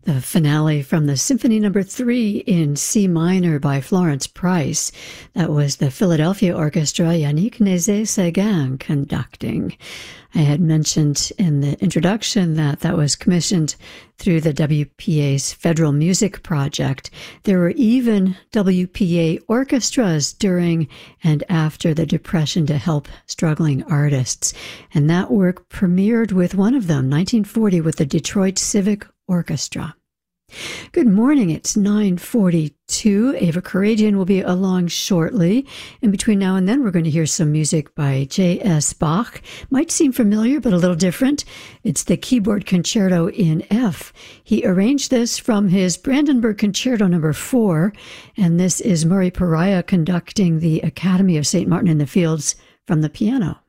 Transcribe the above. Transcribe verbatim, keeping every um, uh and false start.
The finale from the Symphony Number Three in C minor by Florence Price. That was the Philadelphia Orchestra, Yannick Nézet-Séguin conducting. I had mentioned in the introduction that that was commissioned through the W P A's Federal Music Project. There were even W P A orchestras during and after the Depression to help struggling artists. And that work premiered with one of them, nineteen forty, with the Detroit Civic Orchestra. Good morning, it's nine forty-two. Ava Karagian will be along shortly. In between now and then, we're going to hear some music by J S Bach. Might seem familiar, but a little different. It's the Keyboard Concerto in F. He arranged this from his Brandenburg Concerto number four, and this is Murray Pariah conducting the Academy of Saint Martin in the Fields from the piano.